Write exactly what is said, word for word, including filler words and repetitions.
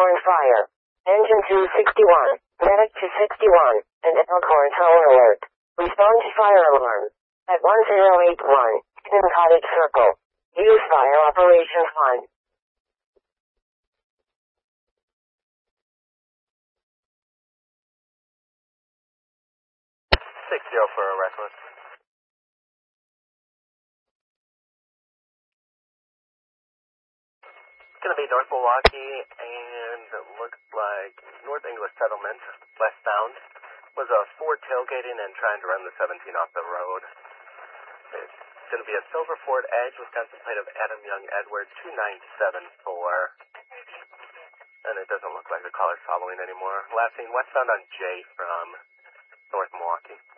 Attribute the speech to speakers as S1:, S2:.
S1: Elkhorn Fire. Engine two sixty-one, Medic two sixty-one, and Elkhorn Tower Alert. Respond to fire alarm. At one zero eight one, Hidden Cottage Circle. Use Fire Operations one.
S2: six zero for a reckless. It's going to be North Milwaukee, and it looks like North English Settlement, westbound, was a Ford tailgating and trying to run the seventeen off the road. It's going to be a Silver Ford Edge, Wisconsin plate of Adam Young Edward two nine seven four. And it doesn't look like the caller's following anymore. Last seen westbound on J from North Milwaukee.